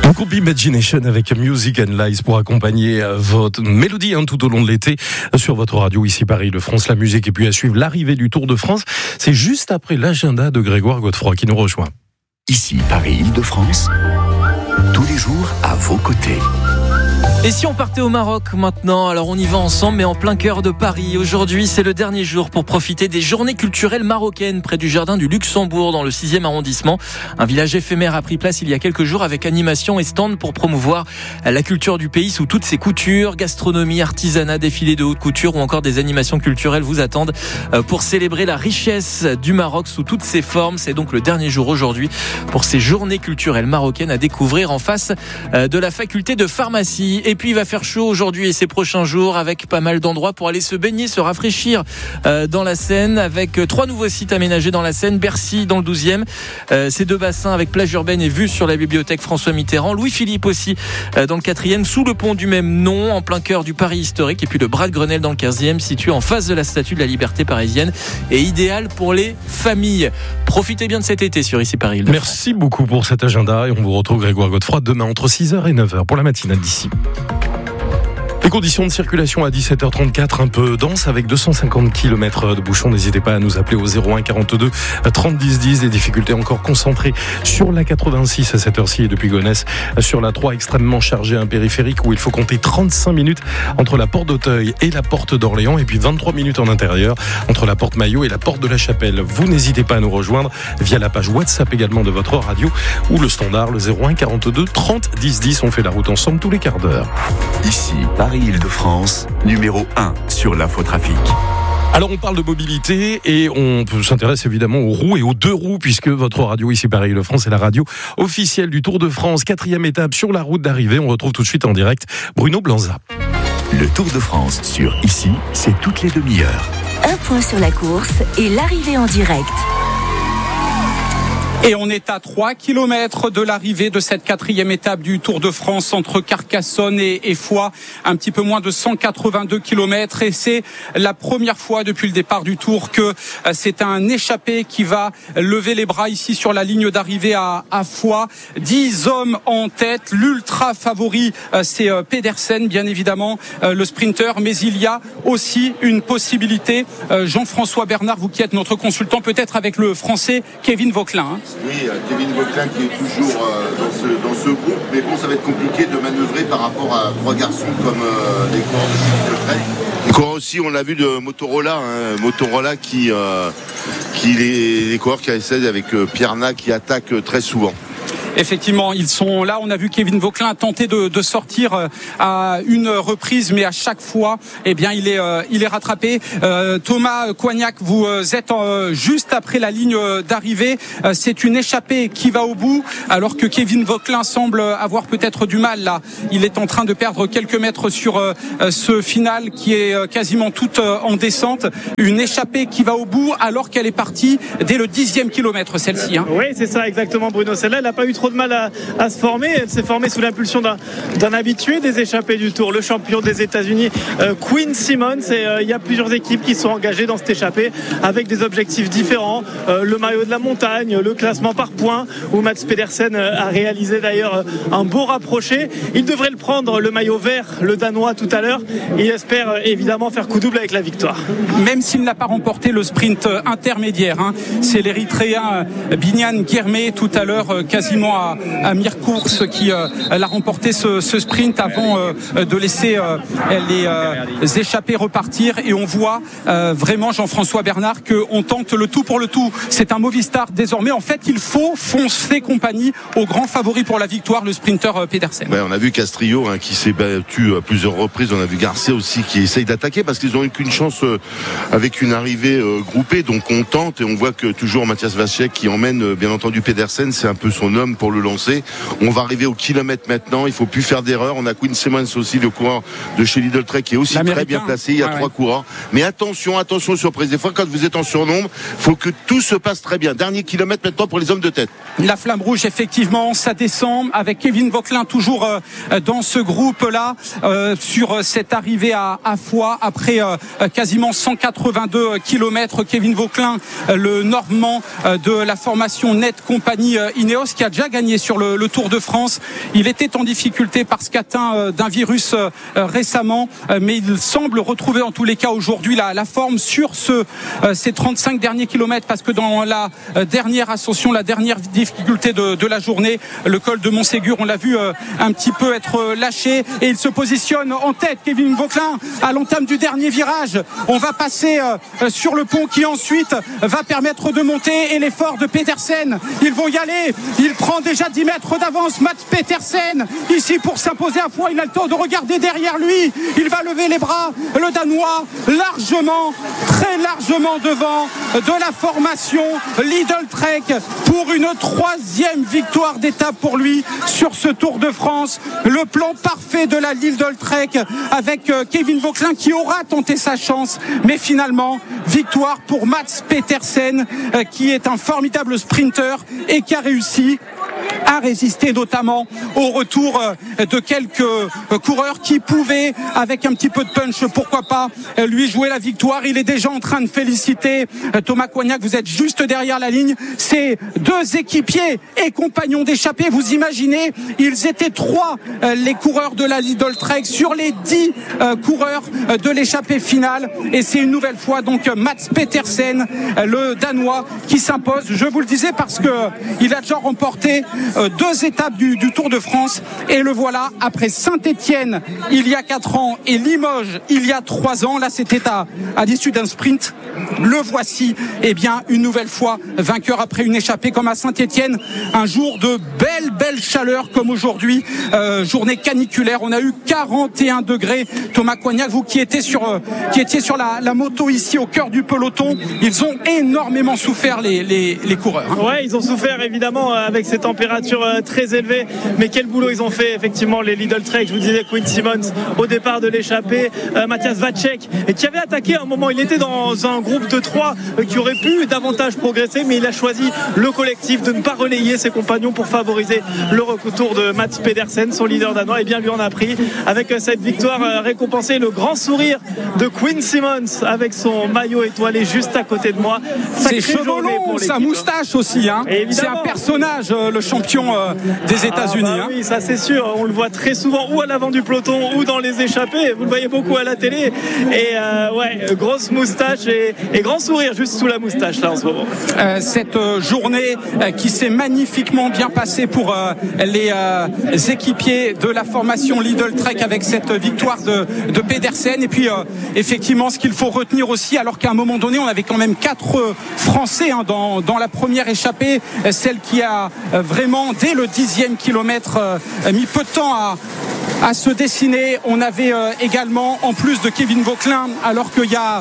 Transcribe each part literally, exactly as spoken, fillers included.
Le groupe Imagination avec Music and Lies pour accompagner votre mélodie hein, tout au long de l'été sur votre radio ici Paris de France, la musique, et puis à suivre l'arrivée du Tour de France. C'est juste après l'agenda de Grégoire Godefroy qui nous rejoint. Ici Paris-Île-de-France, tous les jours à vos côtés. Et si on partait au Maroc maintenant? Alors on y va ensemble, mais en plein cœur de Paris. Aujourd'hui, c'est le dernier jour pour profiter des journées culturelles marocaines près du jardin du Luxembourg dans le sixième arrondissement. Un village éphémère a pris place il y a quelques jours avec animation et stand pour promouvoir la culture du pays sous toutes ses coutures. Gastronomie, artisanat, défilé de haute couture ou encore des animations culturelles vous attendent pour célébrer la richesse du Maroc sous toutes ses formes. C'est donc le dernier jour aujourd'hui pour ces journées culturelles marocaines à découvrir en face de la faculté de pharmacie. Et puis il va faire chaud aujourd'hui et ces prochains jours avec pas mal d'endroits pour aller se baigner, se rafraîchir euh, dans la Seine, avec trois nouveaux sites aménagés dans la Seine. Bercy dans le douzième, euh, ces deux bassins avec plage urbaine et vue sur la bibliothèque François Mitterrand. Louis-Philippe aussi euh, dans le quatrième, sous le pont du même nom, en plein cœur du Paris historique. Et puis le Bras de Grenelle dans le quinzième, situé en face de la Statue de la Liberté parisienne, et idéal pour les familles. Profitez bien de cet été sur Ici Paris. Merci beaucoup pour cet agenda et on vous retrouve Grégoire Godefroy demain entre six heures et neuf heures pour la matinale d'ici. Les conditions de circulation à dix-sept heures trente-quatre, un peu dense avec deux cent cinquante kilomètres de bouchons. N'hésitez pas à nous appeler au zéro un quarante-deux trente dix dix. Des difficultés encore concentrées sur la quatre-vingt-six à cette heure-ci et depuis Gonesse sur la trois, extrêmement chargée, un périphérique où il faut compter trente-cinq minutes entre la porte d'Auteuil et la porte d'Orléans, et puis vingt-trois minutes en intérieur entre la porte Maillot et la porte de la Chapelle. Vous n'hésitez pas à nous rejoindre via la page WhatsApp également de votre radio ou le standard, le zéro un quarante-deux trente dix dix. On fait la route ensemble tous les quarts d'heure. Ici Paris-Île-de-France, numéro un sur l'infotrafic. Alors on parle de mobilité et on s'intéresse évidemment aux roues et aux deux roues, puisque votre radio ici Paris-Île-de-France est la radio officielle du Tour de France. Quatrième étape sur la route d'arrivée. On retrouve tout de suite en direct Bruno Blanza. Le Tour de France sur Ici, c'est toutes les demi-heures. Un point sur la course et l'arrivée en direct. Et on est à trois kilomètres de l'arrivée de cette quatrième étape du Tour de France entre Carcassonne et, et Foix. Un petit peu moins de cent quatre-vingt-deux kilomètres. Et c'est la première fois depuis le départ du Tour que c'est un échappé qui va lever les bras ici sur la ligne d'arrivée à, à Foix. Dix hommes en tête. L'ultra favori, c'est Pedersen, bien évidemment, le sprinter. Mais il y a aussi une possibilité. Jean-François Bernard, vous qui êtes notre consultant, peut-être avec le français Kevin Vauquelin. Hein. Oui, Kevin Vauquelin qui est toujours euh, dans, ce, dans ce groupe, mais bon, ça va être compliqué de manœuvrer par rapport à trois garçons comme euh, les coureurs de Philippe Leclerc. Coureurs aussi, on l'a vu de Motorola, hein, Motorola qui, euh, qui les, les coureurs qui essaient avec euh, Pierre Na qui attaque euh, très souvent. Effectivement, ils sont là. On a vu Kevin Vauquelin tenter de, de sortir à une reprise, mais à chaque fois, eh bien, il est, euh, il est rattrapé. Euh, Thomas Coignac, vous êtes euh, juste après la ligne d'arrivée. Euh, c'est une échappée qui va au bout, alors que Kevin Vauquelin semble avoir peut-être du mal là. Il est en train de perdre quelques mètres sur euh, ce final qui est euh, quasiment tout euh, en descente. Une échappée qui va au bout, alors qu'elle est partie dès le dixième kilomètre, celle-ci. Hein. Oui, c'est ça, exactement, Bruno. Celle-là, elle n'a pas eu trop de mal à, à se former. Elle s'est formée sous l'impulsion d'un, d'un habitué des échappées du Tour, le champion des États-Unis, euh, Quinn Simmons. Et euh, il y a plusieurs équipes qui sont engagées dans cette échappée avec des objectifs différents. Euh, le maillot de la montagne, le classement par points, où Mats Pedersen a réalisé d'ailleurs un beau rapproché. Il devrait le prendre, le maillot vert, le Danois, tout à l'heure. Il espère évidemment faire coup double avec la victoire. Même s'il n'a pas remporté le sprint intermédiaire, hein, c'est l'Érythréen Binyan Guermé tout à l'heure, quasiment à, à mi-course, qui euh, l'a remporté ce, ce sprint avant euh, de laisser euh, les euh, échappés repartir. Et on voit euh, vraiment, Jean-François Bernard, qu'on tente le tout pour le tout. C'est un Movistar désormais. En fait, il faut foncer compagnie au grand favori pour la victoire, le sprinter euh, Pedersen. Ouais, on a vu Castrillo hein, qui s'est battu à plusieurs reprises. On a vu Garcia aussi qui essaye d'attaquer parce qu'ils n'ont eu qu'une chance euh, avec une arrivée euh, groupée. Donc on tente et on voit que toujours Mathias Vachek qui emmène euh, bien entendu Pedersen. C'est un peu son homme pour le lancer. On va arriver au kilomètre maintenant. Il ne faut plus faire d'erreur. On a Quinn Simmons aussi, le coureur de chez Lidl Trek, qui est aussi très bien placé. Il y a ouais, trois ouais. coureurs. Mais attention, attention, surprise. Des fois, quand vous êtes en surnombre, il faut que tout se passe très bien. Dernier kilomètre maintenant pour les hommes de tête. La flamme rouge, effectivement, ça descend avec Kevin Vauquelin toujours euh, dans ce groupe-là, euh, sur cette arrivée à, à Foix après euh, quasiment cent quatre-vingt-deux kilomètres. Kevin Vauquelin, euh, le Normand euh, de la formation Net Compagnie euh, Ineos, qui a déjà déjà gagné sur le, le Tour de France. Il était en difficulté parce qu'atteint euh, d'un virus euh, récemment, euh, mais il semble retrouver en tous les cas aujourd'hui la, la forme sur ce, euh, ces trente-cinq derniers kilomètres, parce que dans la euh, dernière ascension, la dernière difficulté de, de la journée, le col de Montségur, on l'a vu euh, un petit peu être lâché et il se positionne en tête. Kevin Vauquelin à l'entame du dernier virage. On va passer euh, sur le pont qui ensuite va permettre de monter, et l'effort de Pedersen, ils vont y aller. Il prend déjà dix mètres d'avance, Mats Pedersen ici pour s'imposer à Foix. Il a le temps de regarder derrière lui, il va lever les bras, le Danois largement, très largement devant de la formation Lidl Trek pour une troisième victoire d'étape pour lui sur ce Tour de France. Le plan parfait de la Lidl Trek avec Kevin Vauquelin qui aura tenté sa chance, mais finalement victoire pour Mats Pedersen qui est un formidable sprinter et qui a réussi à résister notamment au retour de quelques coureurs qui pouvaient, avec un petit peu de punch, pourquoi pas, lui jouer la victoire. Il est déjà en train de féliciter Thomas Coignac. Vous êtes juste derrière la ligne. Ces deux équipiers et compagnons d'échappée, vous imaginez, ils étaient trois, les coureurs de la Lidl Trek, sur les dix coureurs de l'échappée finale. Et c'est une nouvelle fois donc Mats Pedersen, le Danois, qui s'impose. Je vous le disais parce que il a déjà remporté deux étapes du, du Tour de France, et le voilà après Saint-Étienne il y a quatre ans et Limoges il y a trois ans. Là c'était à, à l'issue d'un sprint. Le voici, eh bien une nouvelle fois vainqueur après une échappée comme à Saint-Étienne, un jour de belle belle chaleur comme aujourd'hui, euh, journée caniculaire. On a eu quarante et un degrés. Thomas Coignac, vous qui étiez sur euh, qui étiez sur la, la moto ici au cœur du peloton, ils ont énormément souffert les, les, les coureurs. Hein. Ouais, ils ont souffert évidemment avec ces températures très élevées, mais quel boulot ils ont fait effectivement les Lidl Trek. Je vous disais Quinn Simmons au départ de l'échappée, euh, Matthias Vacek qui avait attaqué à un moment, il était dans un groupe de trois euh, qui aurait pu davantage progresser, mais il a choisi le collectif de ne pas relayer ses compagnons pour favoriser le retour de Mats Pedersen, son leader danois, et bien lui en a pris avec euh, cette victoire euh, récompensée, le grand sourire de Quinn Simmons avec son maillot étoilé juste à côté de moi. Ses cheveux longs, sa moustache aussi, hein. C'est un personnage, euh, le champion euh, des États-Unis. Ah bah oui, ça c'est sûr. On le voit très souvent ou à l'avant du peloton ou dans les échappées. Vous le voyez beaucoup à la télé. Et euh, ouais, grosse moustache et, et grand sourire juste sous la moustache là en ce moment. Euh, cette euh, journée euh, qui s'est magnifiquement bien passée pour euh, les euh, équipiers de la formation Lidl Trek avec cette victoire de, de Pedersen. Et puis euh, effectivement, ce qu'il faut retenir aussi, alors qu'à un moment donné, on avait quand même quatre euh, Français hein, dans, dans la première échappée, euh, celle qui a euh, vraiment dès le dixième kilomètre euh, mis peu de temps à à se dessiner. On avait euh, également, en plus de Kevin Vauquelin, alors qu'il y a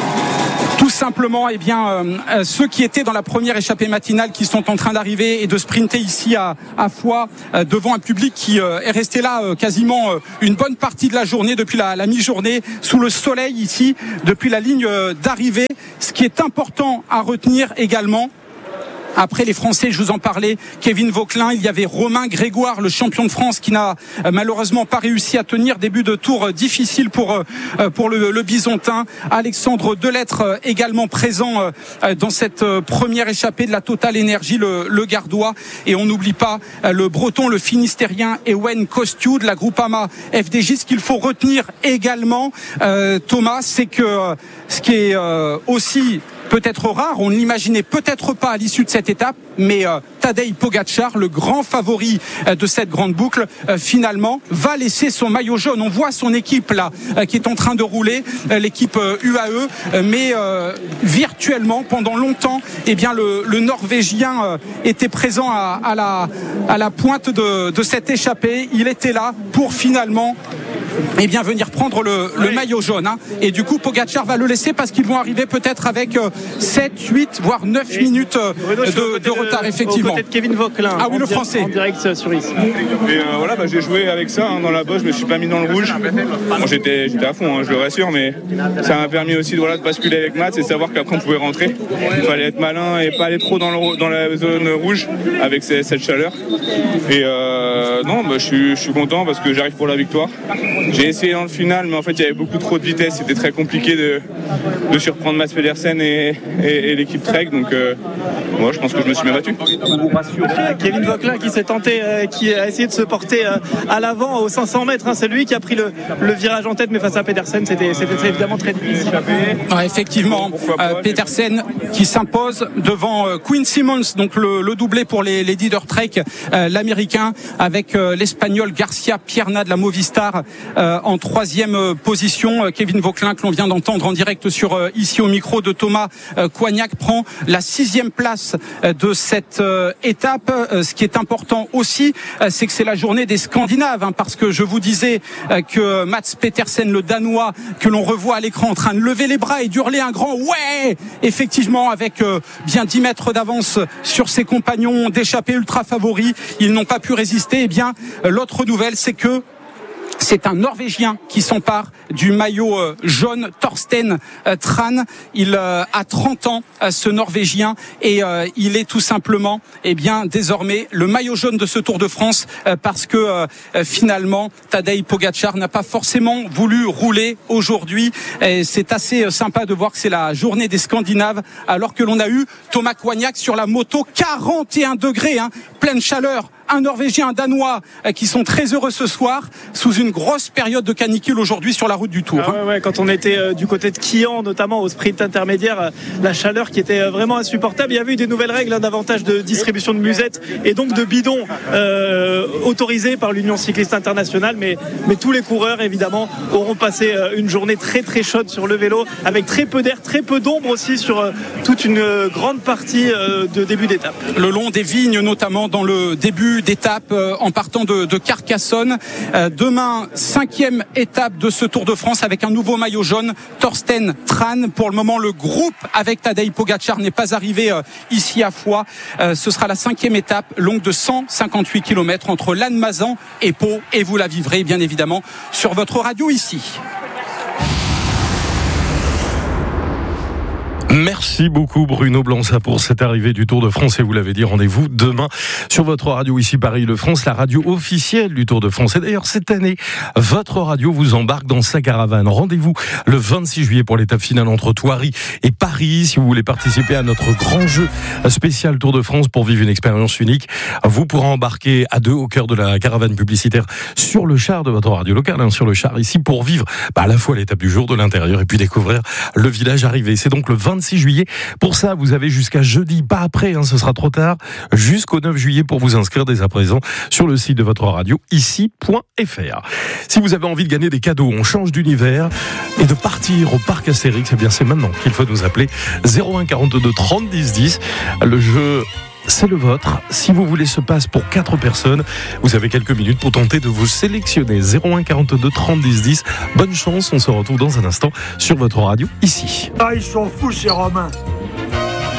tout simplement eh bien, euh, ceux qui étaient dans la première échappée matinale qui sont en train d'arriver et de sprinter ici à, à Foix euh, devant un public qui euh, est resté là euh, quasiment euh, une bonne partie de la journée, depuis la, la mi-journée, sous le soleil ici, depuis la ligne euh, d'arrivée. Ce qui est important à retenir également, après les Français, je vous en parlais, Kevin Vauquelin, il y avait Romain Grégoire, le champion de France, qui n'a malheureusement pas réussi à tenir. Début de tour difficile pour pour le, le Bisontin. Alexandre Delettre également présent dans cette première échappée de la Total Energy, le, le Gardois. Et on n'oublie pas le Breton, le Finistérien Ewen Kostiou de la Groupama F D J. Ce qu'il faut retenir également, euh, Thomas, c'est que ce qui est euh, aussi peut-être rare, on ne l'imaginait peut-être pas à l'issue de cette étape, mais euh, Tadej Pogačar, le grand favori euh, de cette grande boucle, euh, finalement va laisser son maillot jaune. On voit son équipe là euh, qui est en train de rouler, euh, l'équipe euh, U A E, euh, mais euh, virtuellement pendant longtemps, eh bien le, le Norvégien euh, était présent à, à la à la pointe de, de cette échappée. Il était là pour finalement eh bien venir prendre le, le oui. maillot jaune hein. Et du coup Pogačar va le laisser parce qu'ils vont arriver peut-être avec euh, sept, huit voire neuf et minutes euh, de, de retard effectivement. Côté de Kevin Vauquelin, ah oui, le di- français en direct sur ici. Et euh, voilà, bah, j'ai joué avec ça hein, dans la bosse, je me suis pas mis dans le rouge. Bon, j'étais, j'étais à fond, hein, je le rassure, mais ça m'a permis aussi de, voilà, de basculer avec Mats et savoir qu'après on pouvait rentrer. Il fallait être malin et pas aller trop dans, le, dans la zone rouge avec ces, cette chaleur. Et euh, non, bah, je, suis, je suis content parce que j'arrive pour la victoire. J'ai essayé dans le final, mais en fait il y avait beaucoup trop de vitesse, c'était très compliqué de, de surprendre Mads Pedersen et, et, et l'équipe Trek, donc euh, moi je pense que je me suis bien battu. Kevin Vauquelin qui s'est tenté, euh, qui a essayé de se porter euh, à l'avant aux cinq cents mètres, hein. C'est lui qui a pris le, le virage en tête, mais face à Pedersen c'était, c'était évidemment très difficile. Ouais, effectivement, euh, Pedersen qui s'impose devant euh, Quinn Simmons, donc le, le doublé pour les, les leaders Trek, euh, l'américain, avec euh, l'espagnol Garcia Pierna de la Movistar euh, en troisième euh, position. Euh, Kevin Vauquelin, que l'on vient d'entendre en direct sur euh, ici au micro de Thomas euh, Coignac, prend la sixième place euh, de cette euh, étape. Euh, ce qui est important aussi, euh, c'est que c'est la journée des Scandinaves, hein, parce que je vous disais euh, que Mads Pedersen, le Danois, que l'on revoit à l'écran en train de lever les bras et d'hurler un grand ouais, effectivement, avec euh, bien dix mètres d'avance sur ses compagnons d'échappée ultra favoris, ils n'ont pas pu résister. Et bien, euh, l'autre nouvelle, c'est que c'est un Norvégien qui s'empare du maillot euh, jaune, Thorsten euh, Tran. Il euh, a trente ans, euh, ce Norvégien, et euh, il est tout simplement, eh bien, désormais le maillot jaune de ce Tour de France, euh, parce que euh, finalement, Tadej Pogačar n'a pas forcément voulu rouler aujourd'hui. Et c'est assez euh, sympa de voir que c'est la journée des Scandinaves, alors que l'on a eu Thomas Coignac sur la moto, quarante et un degrés, hein, pleine chaleur. Un Norvégien, un Danois euh, qui sont très heureux ce soir, sous une grosse période de canicule aujourd'hui sur la route du Tour. Ah ouais, ouais, quand on était euh, du côté de Quillan, notamment au sprint intermédiaire, euh, la chaleur qui était euh, vraiment insupportable. Il y avait eu des nouvelles règles, hein, davantage de distribution de musettes et donc de bidons euh, autorisés par l'Union cycliste internationale. Mais, mais tous les coureurs, évidemment, auront passé euh, une journée très très chaude sur le vélo, avec très peu d'air, très peu d'ombre aussi sur euh, toute une euh, grande partie euh, de début d'étape. Le long des vignes, notamment dans le début d'étape euh, en partant de, de Carcassonne. Euh, demain, cinquième étape de ce Tour de France avec un nouveau maillot jaune, Thorsten Tran. Pour le moment, le groupe avec Tadej Pogačar n'est pas arrivé euh, ici à Foix. Euh, ce sera la cinquième étape, longue de cent cinquante-huit kilomètres entre Lannemezan et Pau. Et vous la vivrez bien évidemment sur votre radio ici. Merci beaucoup Bruno Blança pour cette arrivée du Tour de France, et vous l'avez dit, rendez-vous demain sur votre radio ici Paris-Le-France, la radio officielle du Tour de France. Et d'ailleurs cette année, votre radio vous embarque dans sa caravane. Rendez-vous le vingt-six juillet pour l'étape finale entre Thoiry et Paris. Si vous voulez participer à notre grand jeu spécial Tour de France pour vivre une expérience unique, vous pourrez embarquer à deux au cœur de la caravane publicitaire sur le char de votre radio locale, hein, sur le char ici, pour vivre bah, à la fois l'étape du jour de l'intérieur et puis découvrir le village arrivé. C'est donc le vingt-six juillet. Pour ça, vous avez jusqu'à jeudi, pas après, hein, ce sera trop tard, jusqu'au neuf juillet pour vous inscrire dès à présent sur le site de votre radio, ici point f r. Si vous avez envie de gagner des cadeaux, on change d'univers et de partir au parc Astérix, eh bien c'est maintenant qu'il faut nous appeler zéro un quarante-deux trente dix dix. Le jeu, c'est le vôtre. Si vous voulez ce passe pour quatre personnes, vous avez quelques minutes pour tenter de vous sélectionner. zéro un quarante-deux trente dix dix. Bonne chance, on se retrouve dans un instant sur votre radio ici. Ah, ils sont fous ces Romains.